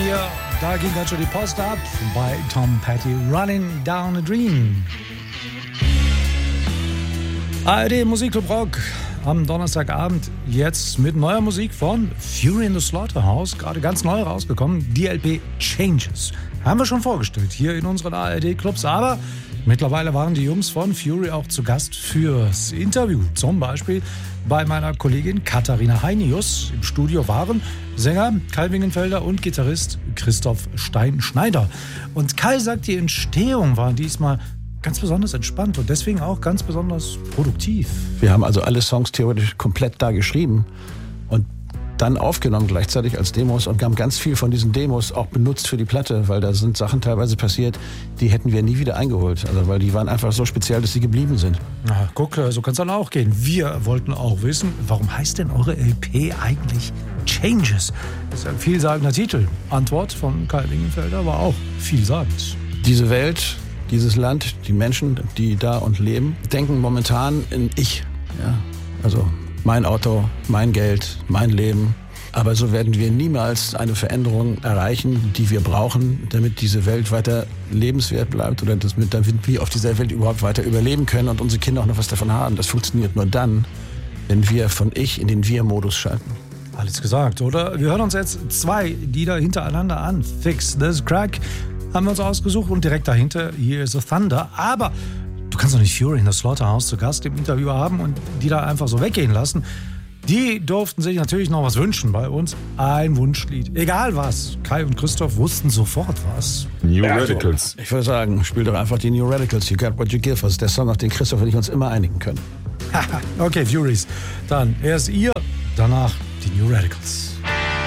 hier, da ging ganz schön die Post ab bei Tom Petty, Running Down a Dream. ARD Musikclub Rock am Donnerstagabend jetzt mit neuer Musik von Fury in the Slaughterhouse, gerade ganz neu rausgekommen, die LP Changes. Haben wir schon vorgestellt hier in unseren ARD-Clubs, aber mittlerweile waren die Jungs von Fury auch zu Gast fürs Interview. Zum Beispiel bei meiner Kollegin Katharina Heinius. Im Studio waren Sänger Kai Wingenfelder und Gitarrist Christoph Stein-Schneider. Und Kai sagt, die Entstehung war diesmal ganz besonders entspannt und deswegen auch ganz besonders produktiv. Wir haben also alle Songs theoretisch komplett da geschrieben und dann aufgenommen gleichzeitig als Demos und haben ganz viel von diesen Demos auch benutzt für die Platte, weil da sind Sachen teilweise passiert, die hätten wir nie wieder eingeholt. Also weil die waren einfach so speziell, dass sie geblieben sind. Na, guck, so kann es dann auch gehen. Wir wollten auch wissen, warum heißt denn eure LP eigentlich Changes? Das ist ein vielsagender Titel. Antwort von Kai Wingenfelder war auch vielsagend. Diese Welt, dieses Land, die Menschen, die da und leben, denken momentan in Ich. Ja? Also mein Auto, mein Geld, mein Leben. Aber so werden wir niemals eine Veränderung erreichen, die wir brauchen, damit diese Welt weiter lebenswert bleibt oder damit wir auf dieser Welt überhaupt weiter überleben können und unsere Kinder auch noch was davon haben. Das funktioniert nur dann, wenn wir von Ich in den Wir-Modus schalten. Alles gesagt, oder? Wir hören uns jetzt 2 Lieder hintereinander an. Fix This Crack haben wir uns ausgesucht und direkt dahinter Here is a Thunder. Aber du kannst doch nicht Fury in the Slaughterhouse zu Gast im Interview haben und die da einfach so weggehen lassen. Die durften sich natürlich noch was wünschen bei uns. Ein Wunschlied. Egal was. Kai und Christoph wussten sofort was. New Radicals. Ich würde sagen, spiel doch einfach die New Radicals. You got what you give us. Der Song, auf den Christoph und ich uns immer einigen können. Okay, Furies. Dann erst ihr, danach die New Radicals.